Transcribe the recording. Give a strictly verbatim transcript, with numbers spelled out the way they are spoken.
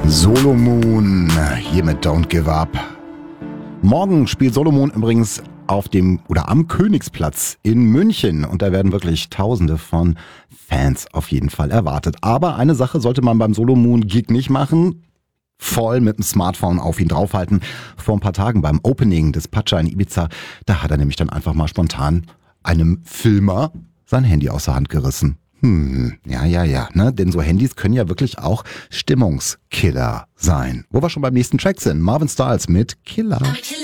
Solomoon, hier mit Don't Give Up. Morgen spielt Solomoon übrigens auf dem oder am Königsplatz in München und da werden wirklich Tausende von Fans auf jeden Fall erwartet. Aber eine Sache sollte man beim Solomoon-Gig nicht machen: voll mit dem Smartphone auf ihn draufhalten. Vor ein paar Tagen beim Opening des Pacha in Ibiza, da hat er nämlich dann einfach mal spontan einem Filmer sein Handy aus der Hand gerissen. Hm, ja, ja, ja, ne? Denn so Handys können ja wirklich auch Stimmungskiller sein. Wo wir schon beim nächsten Track sind: Marvin Styles mit Killer.